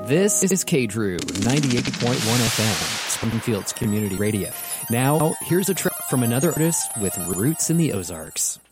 This is K-Drew, 98.1 FM, Springfield's community radio. Now, here's a track from another artist with roots in the Ozarks.